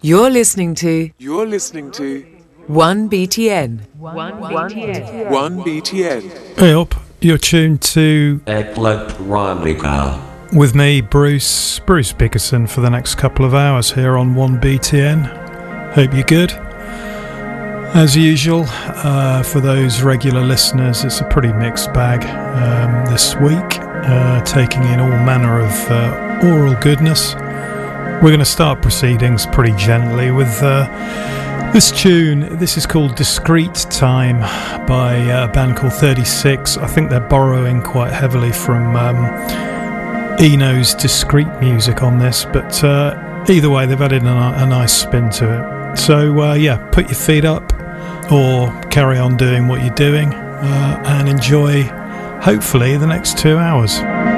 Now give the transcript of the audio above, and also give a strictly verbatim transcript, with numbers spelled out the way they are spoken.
You're listening to You're listening to one B T N. one B T N. one B T N. Hey up, you're tuned to Eclectronica with me, Bruce, Bruce Bickerson, for the next couple of hours here on one B T N. Hope you're good. As usual, uh, for those regular listeners, it's a pretty mixed bag um, this week, uh, taking in all manner of uh, oral goodness. We're going to start proceedings pretty gently with uh, this tune. This is called Discreet Time by a band called thirty-six. I think they're borrowing quite heavily from um, Eno's Discreet music on this, but uh, either way, they've added a, a nice spin to it. So uh, yeah, put your feet up or carry on doing what you're doing uh, and enjoy, hopefully, the next two hours.